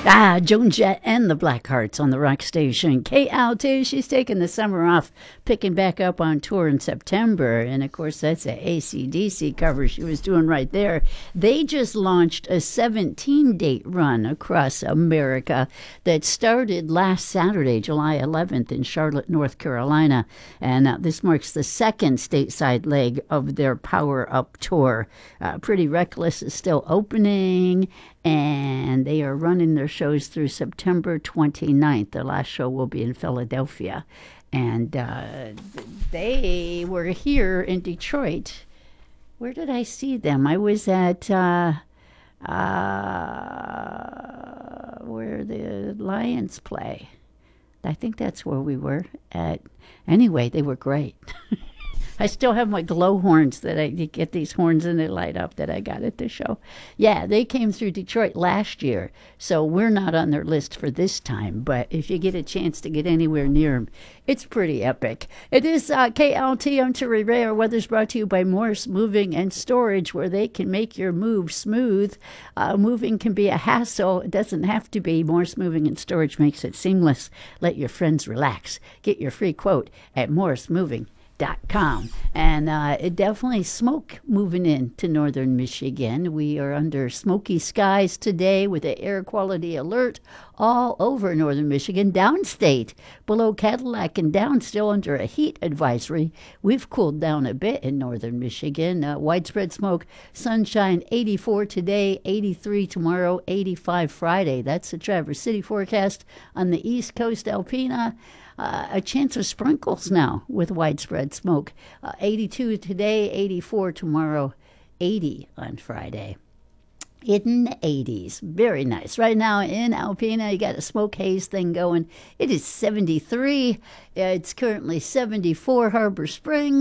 Joan Jett and the Blackhearts on the rock station. KLT, she's taking the summer off, picking back up on tour in September. And of course, that's a AC/DC cover she was doing right there. They just launched a 17-date run across America that started last Saturday, July 11th, in Charlotte, North Carolina. And this marks the second stateside leg of their Power Up tour. Pretty Reckless is still opening, and they are running their shows through September 29th. Their last show will be in Philadelphia. And they were here in Detroit. Where did I see them? I was at where the Lions play. I think that's where we were at. Anyway, they were great. I still have my glow horns that I get these horns and they light up that I got at the show. Yeah, they came through Detroit last year, so we're not on their list for this time. But if you get a chance to get anywhere near them, it's pretty epic. It is KLT. I'm Terry Ray. Our weather's brought to you by Morse Moving and Storage, where they can make your move smooth. Moving can be a hassle. It doesn't have to be. Morse Moving and Storage makes it seamless. Let your friends relax. Get your free quote at morsemoving.com. And it definitely smoke moving into northern Michigan. We are under smoky skies today with an air quality alert all over northern Michigan. Downstate, below Cadillac and down, still under a heat advisory. We've cooled down a bit in northern Michigan. Widespread smoke, sunshine, 84 today, 83 tomorrow, 85 Friday. That's the Traverse City forecast. On the East Coast, Alpena, a chance of sprinkles now with widespread smoke. 82 today, 84 tomorrow, 80 on Friday. In the 80s. Very nice. Right now in Alpena, you got a smoke haze thing going. It is 73. It's currently 74 Harbor Springs.